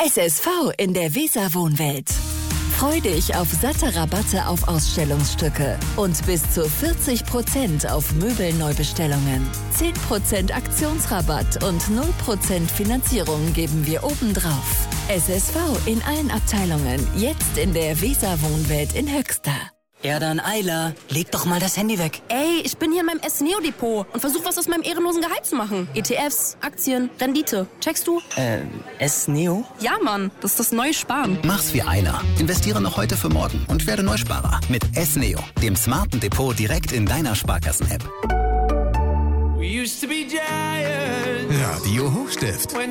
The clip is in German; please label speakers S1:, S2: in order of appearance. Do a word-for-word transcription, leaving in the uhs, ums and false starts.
S1: S S V in der Weser-Wohnwelt. Freu dich auf satte Rabatte auf Ausstellungsstücke und bis zu vierzig Prozent auf Möbelneubestellungen. zehn Prozent Aktionsrabatt und null Prozent Finanzierung geben wir obendrauf. S S V in allen Abteilungen, jetzt in der Weser-Wohnwelt in Höxter.
S2: Ja dann, Ayla, leg doch mal das Handy weg.
S3: Ey, ich bin hier in meinem S-Neo-Depot und versuche was aus meinem ehrenlosen Gehalt zu machen. E T Fs, Aktien, Rendite. Checkst du?
S2: Äh, S-Neo?
S3: Ja, Mann, das ist das neue Sparen.
S4: Mach's wie Ayla. Investiere noch heute für morgen und werde Neusparer. Mit S-Neo, dem smarten Depot direkt in deiner Sparkassen-App.
S5: Radio Hochstift.